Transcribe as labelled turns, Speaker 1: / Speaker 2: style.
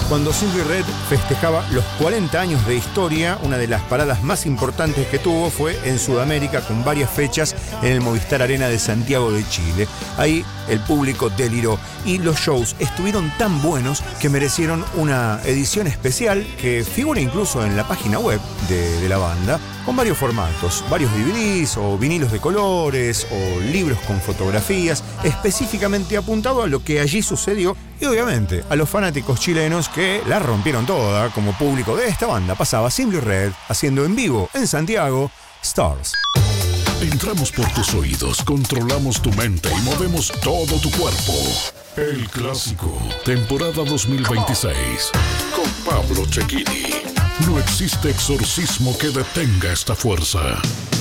Speaker 1: Cuando Simply Red festejaba los 40 años de historia, una de las paradas más importantes que tuvo fue en Sudamérica, con varias fechas en el Movistar Arena de Santiago de Chile. Ahí el público deliró y los shows estuvieron tan buenos que merecieron una edición especial que figura incluso en la página web de la banda, con varios formatos, varios DVDs o vinilos de colores o libros con fotografías, específicamente apuntado a lo que allí sucedió y obviamente a los fanáticos chilenos que la rompieron toda. Como público de esta banda pasaba Simply Red haciendo en vivo en Santiago Stars.
Speaker 2: Entramos por tus oídos, controlamos tu mente y movemos todo tu cuerpo. El Clásico, temporada 2026, con Pablo Cecchini. No existe exorcismo que detenga esta fuerza.